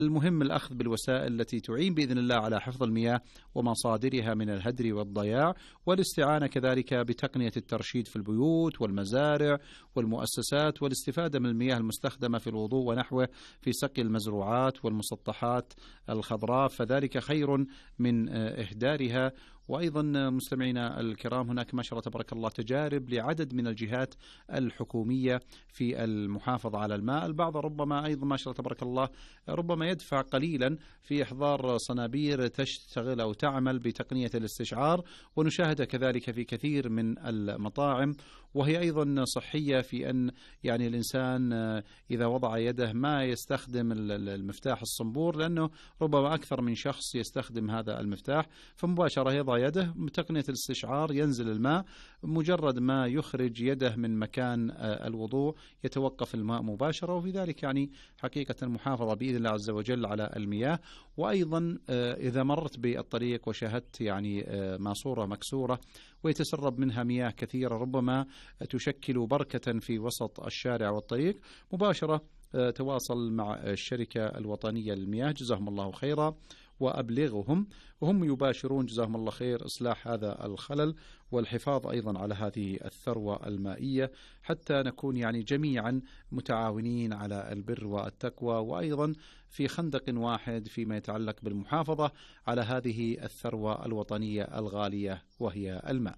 المهم الأخذ بالوسائل التي تعين بإذن الله على حفظ المياه ومصادرها من الهدر والضياع، والاستعانة كذلك بتقنية الترشيد في البيوت والمزارع والمؤسسات، والاستفادة من المياه المستخدمة في الوضوء ونحوه في سقي المزروعات والمسطحات الخضراء، فذلك خير من إهدارها. وأيضا مستمعينا الكرام، هناك ما شاء الله تبارك الله تجارب لعدد من الجهات الحكومية في المحافظة على الماء. البعض ربما أيضا ما شاء الله تبارك الله ربما يدفع قليلا في إحضار صنابير تشتغل أو تعمل بتقنية الاستشعار، ونشاهد كذلك في كثير من المطاعم، وهي أيضا صحية في أن يعني الإنسان إذا وضع يده ما يستخدم المفتاح الصنبور، لأنه ربما أكثر من شخص يستخدم هذا المفتاح، فمباشرة يضع يده بتقنية الاستشعار ينزل الماء، مجرد ما يخرج يده من مكان الوضوء يتوقف الماء مباشرة، وفي ذلك يعني حقيقة المحافظة بإذن الله عز وجل على المياه. وأيضا إذا مرت بالطريق وشاهدت يعني ماسورة مكسورة ويتسرب منها مياه كثيرة ربما تشكل بركة في وسط الشارع والطريق، مباشرة تواصل مع الشركة الوطنية للمياه جزاهم الله خيرا وأبلغهم، وهم يباشرون جزاهم الله خير إصلاح هذا الخلل والحفاظ أيضا على هذه الثروة المائية، حتى نكون يعني جميعا متعاونين على البر والتقوى، وأيضا في خندق واحد فيما يتعلق بالمحافظة على هذه الثروة الوطنية الغالية وهي الماء.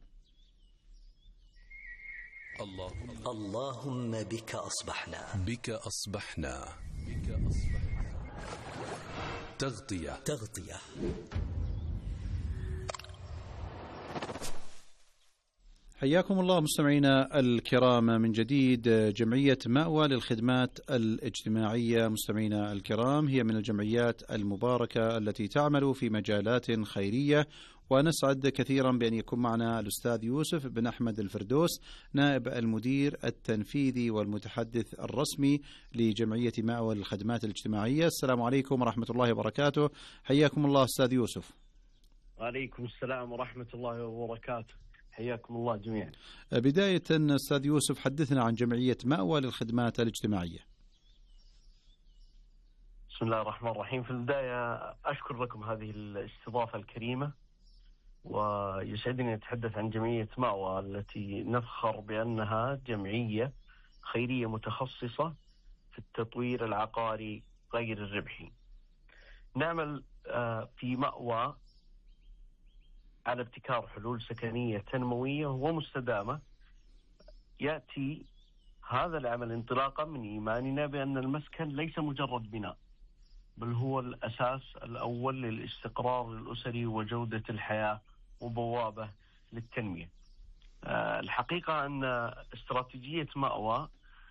اللهم بك أصبحنا، بك أصبحنا. تغطية. حياكم الله مستمعينا الكرام من جديد. جمعية مأوى للخدمات الاجتماعية مستمعينا الكرام هي من الجمعيات المباركة التي تعمل في مجالات خيرية، ونسعد كثيرا بأن يكون معنا الأستاذ يوسف بن أحمد الفردوس نائب المدير التنفيذي والمتحدث الرسمي لجمعية مأوى للخدمات الاجتماعية. السلام عليكم ورحمة الله وبركاته، حياكم الله أستاذ يوسف. وعليكم السلام ورحمة الله وبركاته، حياكم الله جميعا. بداية أستاذ يوسف حدثنا عن جمعية مأوى للخدمات الاجتماعية. بسم الله الرحمن الرحيم. في البداية أشكر لكم هذه الاستضافة الكريمة، ويسعدني أتحدث عن جمعية مأوى التي نفخر بأنها جمعية خيرية متخصصة في التطوير العقاري غير الربحي. نعمل في مأوى على ابتكار حلول سكنية تنموية ومستدامة. يأتي هذا العمل انطلاقا من إيماننا بأن المسكن ليس مجرد بناء، بل هو الأساس الأول للاستقرار الأسري وجودة الحياة وبوابة للتنمية. الحقيقة أن استراتيجية مأوى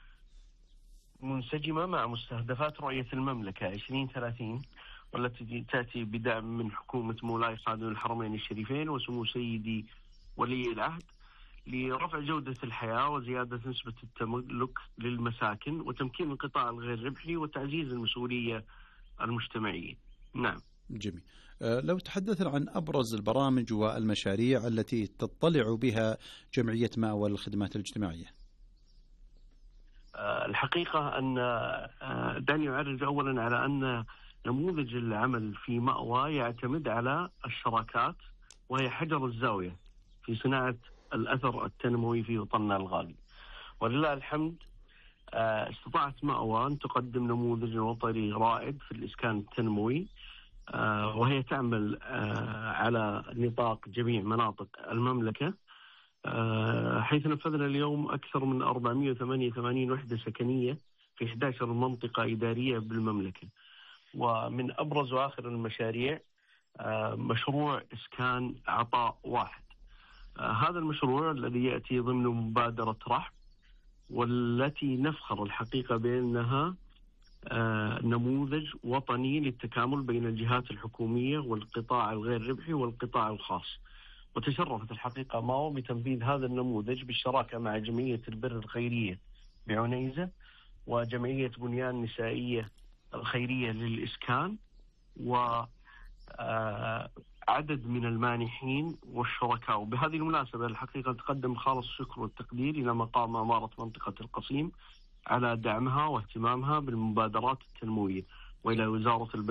منسجمة مع مستهدفات رؤية المملكة 2030، والتي تأتي بدعم من حكومة مولاي خادم الحرمين الشريفين وسمو سيدي ولي العهد لرفع جودة الحياة وزيادة نسبة التملك للمساكن وتمكين القطاع الغير ربحي وتعزيز المسؤولية المجتمعية. نعم. جميل. لو تحدثنا عن أبرز البرامج والمشاريع التي تطلع بها جمعية مأوى للخدمات الاجتماعية. الحقيقة أن دعني أعرج أولا على أن نموذج العمل في مأوى يعتمد على الشراكات، وهي حجر الزاوية في صناعة الأثر التنموي في وطننا الغالي. ولله الحمد استطاعت مأوى أن تقدم نموذج وطني رائد في الإسكان التنموي، وهي تعمل على نطاق جميع مناطق المملكة، حيث نفذنا اليوم أكثر من 488 وحدة سكنية في 11 منطقة إدارية بالمملكة. ومن أبرز وآخر المشاريع مشروع إسكان عطاء واحد. هذا المشروع الذي يأتي ضمن مبادرة رحب، والتي نفخر الحقيقة بأنها نموذج وطني للتكامل بين الجهات الحكومية والقطاع الغير ربحي والقطاع الخاص. وتشرفت الحقيقة مأوى بتنفيذ هذا النموذج بالشراكة مع جمعية البر الخيرية بعنيزة وجمعية بنيان النسائية الخيرية للإسكان، وعدد من المانحين والشركاء. وبهذه المناسبة الحقيقة تقدم خالص الشكر والتقدير إلى مقام أمارة منطقة القصيم على دعمها واهتمامها بالمبادرات التنموية، وإلى وزارة